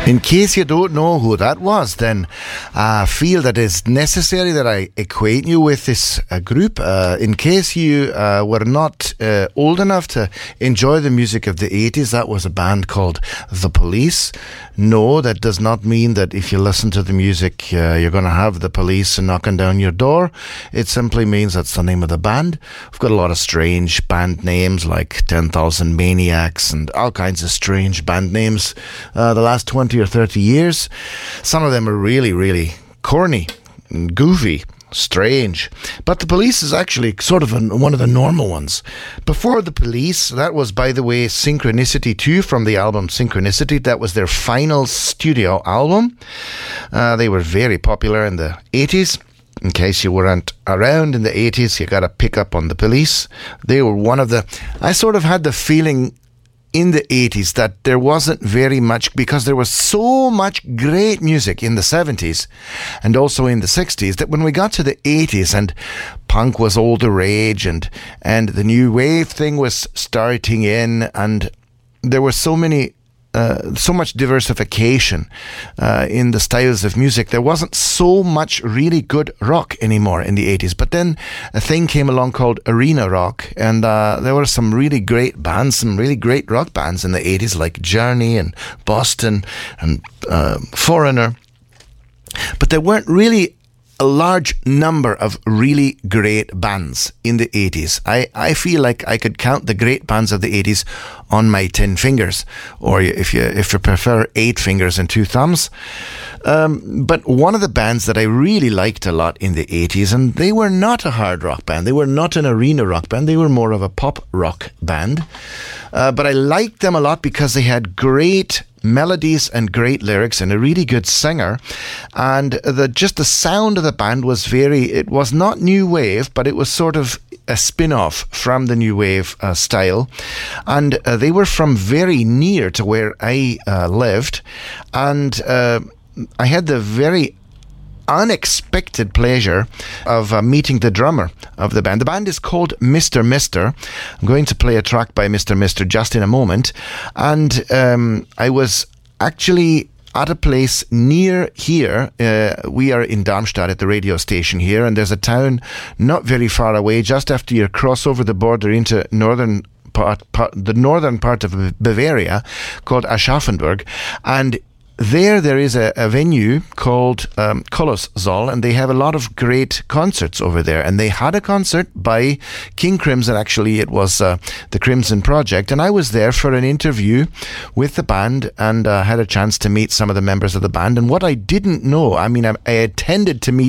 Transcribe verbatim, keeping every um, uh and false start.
In case you don't know who that was, then I feel that it's necessary that I acquaint you with this uh, group. Uh, in case you uh, were not uh, old enough to enjoy the music of the eighties, that was a band called The Police. No, that does not mean that if you listen to the music, uh, you're going to have the police knocking down your door. It simply means that's the name of the band. We've got a lot of strange band names like ten thousand Maniacs and all kinds of strange band names uh, the last twenty or thirty years. Some of them are really, really corny and goofy, strange. But The Police is actually sort of an, one of the normal ones. Before The Police, that was, by the way, Synchronicity two from the album Synchronicity. That was their final studio album. Uh, they were very popular in the eighties. In case you weren't around in the eighties, you got to pick up on The Police. They were one of the... I sort of had the feeling in the eighties that there wasn't very much, because there was so much great music in the seventies and also in the sixties, that when we got to the eighties and punk was all the rage and and the new wave thing was starting in, and there were so many Uh, so much diversification uh, in the styles of music. There wasn't so much really good rock anymore in the eighties. But then a thing came along called arena rock, and uh, there were some really great bands, some really great rock bands in the eighties, like Journey and Boston and uh, Foreigner. But there weren't really a large number of really great bands in the eighties. I, I feel like I could count the great bands of the eighties on my ten fingers, or if you if you prefer, eight fingers and two thumbs. Um, but one of the bands that I really liked a lot in the eighties, and they were not a hard rock band, they were not an arena rock band, they were more of a pop rock band. Uh, but I liked them a lot because they had great melodies and great lyrics and a really good singer, and the just the sound of the band was very, it was not new wave, but it was sort of a spin-off from the new wave uh, style, and uh, they were from very near to where I uh, lived, and uh, I had the very unexpected pleasure of uh, meeting the drummer of the band. The band is called Mister Mister. I'm going to play a track by Mister Mister just in a moment. And um, I was actually at a place near here. Uh, we are in Darmstadt at the radio station here, and there's a town not very far away, just after you cross over the border into northern part, part the northern part of Bavaria, called Aschaffenburg. And There, there is a, a venue called um, Kolossal, and they have a lot of great concerts over there. And they had a concert by King Crimson. Actually, it was uh, the Crimson Project. And I was there for an interview with the band, and uh, had a chance to meet some of the members of the band. And what I didn't know, I mean, I, I intended to meet